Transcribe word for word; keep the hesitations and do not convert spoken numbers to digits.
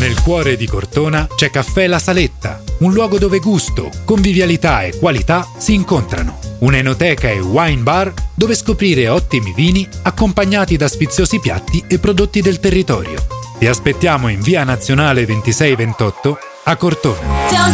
Nel cuore di Cortona c'è Caffè La Saletta, un luogo dove gusto, convivialità e qualità si incontrano. Un'enoteca e wine bar dove scoprire ottimi vini accompagnati da sfiziosi piatti e prodotti del territorio. Ti aspettiamo in via Nazionale ventisei ventotto a Cortona.